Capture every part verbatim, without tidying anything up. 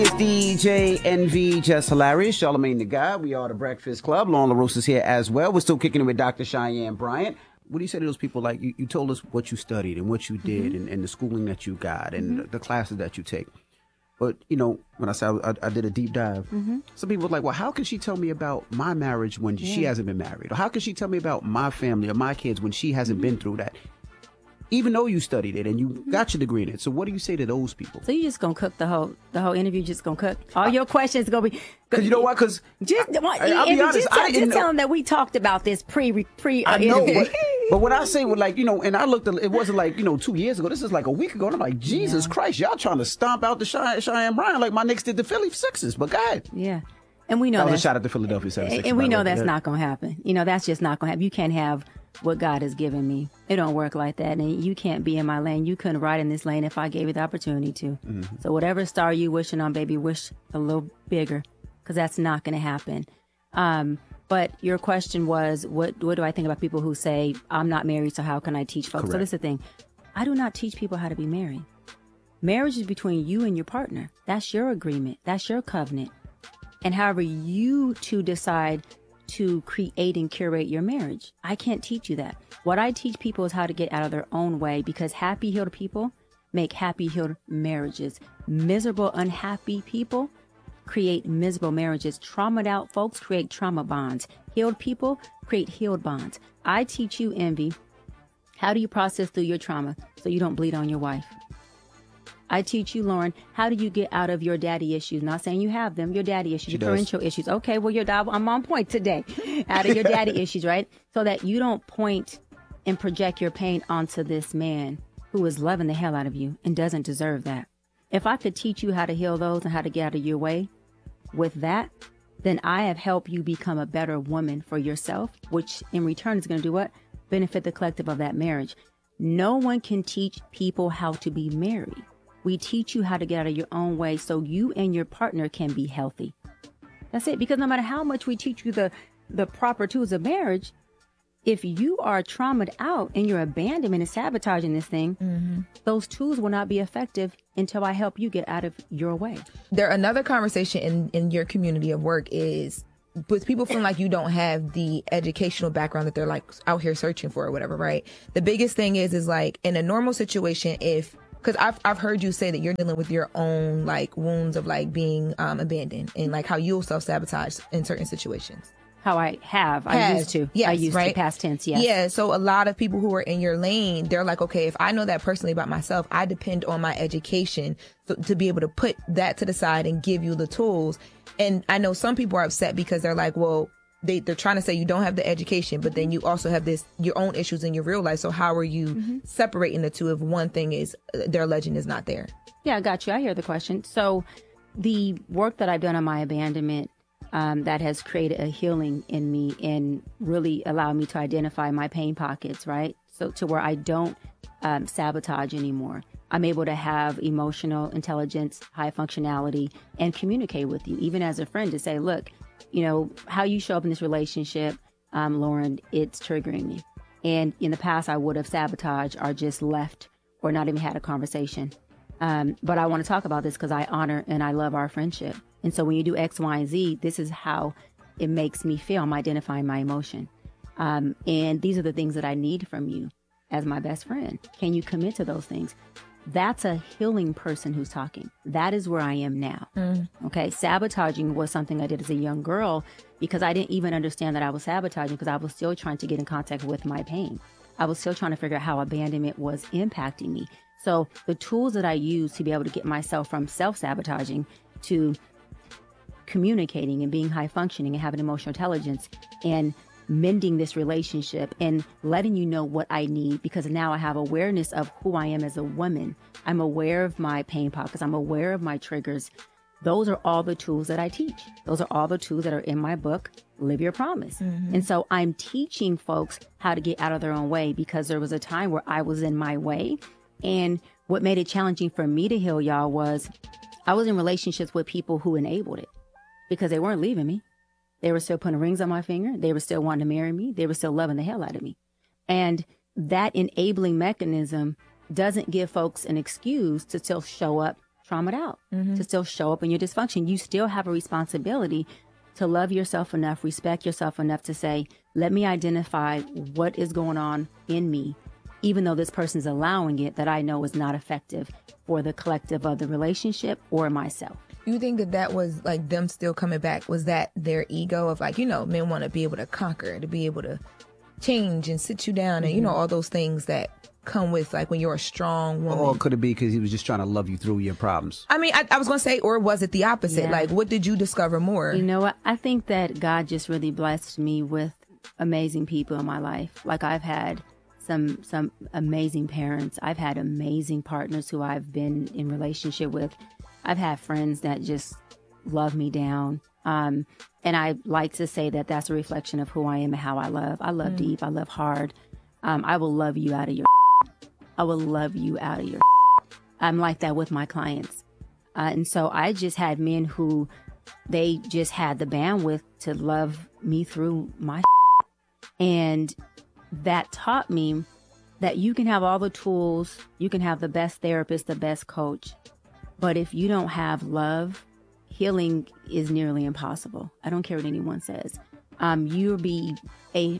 It's D J N V, Just Hilarious, Charlamagne the God. We are the Breakfast Club. Lauren LaRosa is here as well. We're still kicking it with Doctor Cheyenne Bryant. What do you say to those people? Like, you, you told us what you studied and what you did mm-hmm. and, and the schooling that you got and mm-hmm. the, the classes that you take. But, you know, when I said I, I did a deep dive, mm-hmm. some people were like, well, how can she tell me about my marriage when yeah. she hasn't been married? Or how can she tell me about my family or my kids when she hasn't mm-hmm. been through that? Even though you studied it and you mm-hmm. got your degree in it. So what do you say to those people? So you just going to cook the whole the whole interview, just going to cook? All your questions going to be... Because you know what? Because... Just, well, I'll be honest, just, I just tell them that we talked about this pre... pre uh, I know, but, but when I say, well, like, you know, and I looked, at, it wasn't like, you know, two years ago. This is like a week ago. And I'm like, Jesus yeah. Christ, y'all trying to stomp out the Cheyenne, Cheyenne Bryant like my Knicks did the Philly Sixers. But go ahead. Yeah. And we know that was that's, a shout out to Philadelphia seventy-sixers. And we know that's not going to happen. You know, that's just not going to happen. You can't have what God has given me. It don't work like that. And you can't be in my lane. You couldn't ride in this lane if I gave you the opportunity to. Mm-hmm. So whatever star you wishing on, baby, wish a little bigger, because that's not going to happen. Um, but your question was, what what do I think about people who say, I'm not married, so how can I teach folks? Correct. So this is the thing. I do not teach people how to be married. Marriage is between you and your partner. That's your agreement. That's your covenant. And however you two decide to create and curate your marriage. I can't teach you that. What I teach people is how to get out of their own way, because happy, healed people make happy, healed marriages. Miserable, unhappy people create miserable marriages. Traumatized out folks create trauma bonds. Healed people create healed bonds. I teach you, Envy, how do you process through your trauma so you don't bleed on your wife? I teach you, Lauren, how do you get out of your daddy issues? Not saying you have them, your daddy issues, she your does. parental issues. Okay, well, your dad, I'm on point today. Out of your daddy issues, right? So that you don't point and project your pain onto this man who is loving the hell out of you and doesn't deserve that. If I could teach you how to heal those and how to get out of your way with that, then I have helped you become a better woman for yourself, which in return is going to do what? Benefit the collective of that marriage. No one can teach people how to be married. We teach you how to get out of your own way so you and your partner can be healthy. That's it. Because no matter how much we teach you the, the proper tools of marriage, if you are traumatized out and you're abandonment and sabotaging this thing, mm-hmm. those tools will not be effective until I help you get out of your way. There, another conversation in, in your community of work is with people feeling like you don't have the educational background that they're like out here searching for or whatever, right? The biggest thing is, is like in a normal situation, if Because I've I've heard you say that you're dealing with your own like wounds of like being um, abandoned and like how you'll self sabotage in certain situations. How I have, I Has, used to. Yes, I used right? to, past tense, yes. Yeah, so a lot of people who are in your lane, they're like, okay, if I know that personally about myself, I depend on my education so, to be able to put that to the side and give you the tools. And I know some people are upset because they're like, well, They, they're trying to say you don't have the education, but then you also have this your own issues in your real life. So how are you mm-hmm. separating the two if one thing is uh, their legend is not there? Yeah, I got you. I hear the question. So the work that I've done on my abandonment um, that has created a healing in me and really allowed me to identify my pain pockets, right? So to where I don't um, sabotage anymore. I'm able to have emotional intelligence, high functionality, and communicate with you, even as a friend, to say, look, you know, how you show up in this relationship, um, Lauren, it's triggering me. And in the past, I would have sabotaged or just left or not even had a conversation. Um, but I want to talk about this because I honor and I love our friendship. And so when you do X, Y, and Z, this is how it makes me feel. I'm identifying my emotion. Um, and these are the things that I need from you as my best friend. Can you commit to those things? That's a healing person who's talking. That is where I am now. Mm. Okay. Sabotaging was something I did as a young girl because I didn't even understand that I was sabotaging because I was still trying to get in contact with my pain. I was still trying to figure out how abandonment was impacting me. So the tools that I use to be able to get myself from self-sabotaging to communicating and being high functioning and having emotional intelligence and mending this relationship and letting you know what I need, because now I have awareness of who I am as a woman. I'm aware of my pain pockets. I'm aware of my triggers. Those are all the tools that I teach. Those are all the tools that are in my book, Live Your Promise. Mm-hmm. And so I'm teaching folks how to get out of their own way because there was a time where I was in my way. And what made it challenging for me to heal, y'all, was I was in relationships with people who enabled it because they weren't leaving me. They were still putting rings on my finger. They were still wanting to marry me. They were still loving the hell out of me. And that enabling mechanism doesn't give folks an excuse to still show up, traumatized out, to still show up in your dysfunction. You still have a responsibility to love yourself enough, respect yourself enough to say, let me identify what is going on in me, even though this person's allowing it, that I know is not effective for the collective of the relationship or myself. You think that that was like them still coming back? Was that their ego of like, you know, men want to be able to conquer, to be able to change and sit you down, and mm-hmm. you know, all those things that come with like when you're a strong woman? Or could it be because he was just trying to love you through your problems? I mean, I, I was going to say, or was it the opposite? Yeah. Like, what did you discover more? You know what? I think that God just really blessed me with amazing people in my life. Like I've had some some amazing parents. I've had amazing partners who I've been in relationship with. I've had friends that just love me down. Um, and I like to say that that's a reflection of who I am and how I love. I love mm. deep. I love hard. Um, I will love you out of your I will love you out of your I'm like that with my clients. Uh, and so I just had men who they just had the bandwidth to love me through my and that taught me that you can have all the tools, you can have the best therapist, the best coach, but if you don't have love, healing is nearly impossible. I don't care what anyone says. Um, you'll be a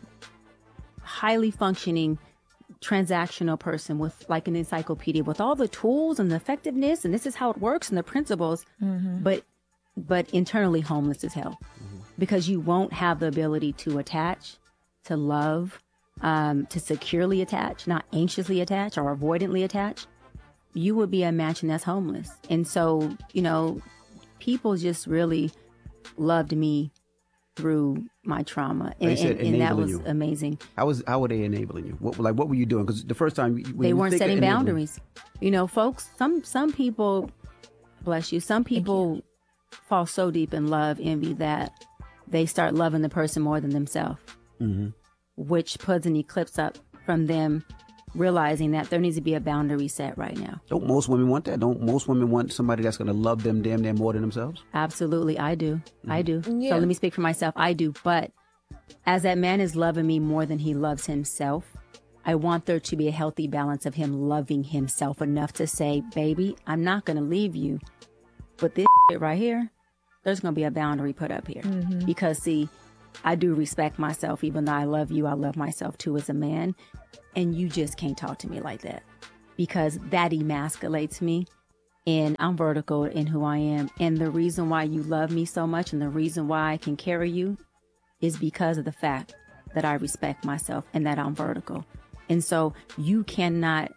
highly functioning transactional person with like an encyclopedia with all the tools and the effectiveness, and this is how it works and the principles, mm-hmm. but but internally homeless as hell mm-hmm. because you won't have the ability to attach, to love, um, to securely attach, not anxiously attach or avoidantly attach. You would be a match and that's homeless. And so, you know, people just really loved me through my trauma, and, said, and, and that was you. amazing. How was how were they enabling you? What like what were you doing? Because the first time when they you weren't think setting enabling, boundaries. You know, folks. Some some people, bless you. Some people you. fall so deep in love, envy that they start loving the person more than themselves, mm-hmm. which puts an eclipse up from them realizing that there needs to be a boundary set right now. Don't most women want that? Don't most women want somebody that's going to love them damn near more than themselves? Absolutely, I do. Mm-hmm. I do. Yeah. So let me speak for myself. I do. But as that man is loving me more than he loves himself, I want there to be a healthy balance of him loving himself enough to say, baby, I'm not going to leave you. But this shit right here, there's going to be a boundary put up here. Mm-hmm. Because, see, I do respect myself. Even though I love you, I love myself too as a man. And you just can't talk to me like that, because that emasculates me, and I'm vertical in who I am. And the reason why you love me so much and the reason why I can carry you is because of the fact that I respect myself and that I'm vertical. And so you cannot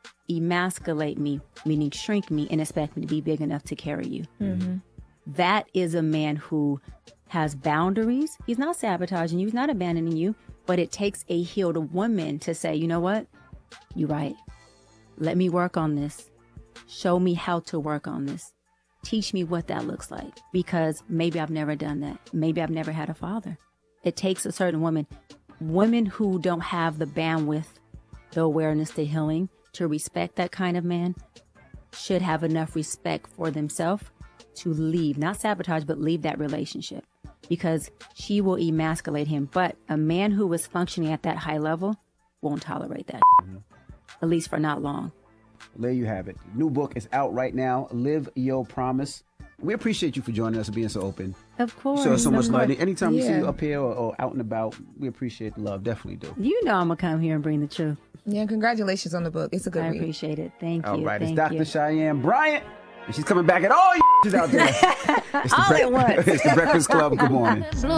emasculate me, meaning shrink me, and expect me to be big enough to carry you. Mm-hmm. That is a man who has boundaries. He's not sabotaging you. He's not abandoning you. But it takes a healed woman to say, you know what? You're right. Let me work on this. Show me how to work on this. Teach me what that looks like. Because maybe I've never done that. Maybe I've never had a father. It takes a certain woman. Women who don't have the bandwidth, the awareness, the healing to respect that kind of man should have enough respect for themselves to leave, not sabotage, but leave that relationship. Because she will emasculate him. But a man who is functioning at that high level won't tolerate that, mm-hmm. at least for not long. There you have it. New book is out right now. Live Your Promise. We appreciate you for joining us and being so open. Of course. So so much love. Anytime yeah. we see you up here or, or out and about, we appreciate the love. Definitely do. You know I'm going to come here and bring the truth. Yeah, congratulations on the book. It's a good I read. appreciate it. Thank all you. All right. Thank It's Doctor you. Cheyenne Bryant. And she's coming back at all you out there. It's the All bre- at once. It's the Breakfast Club. Good morning.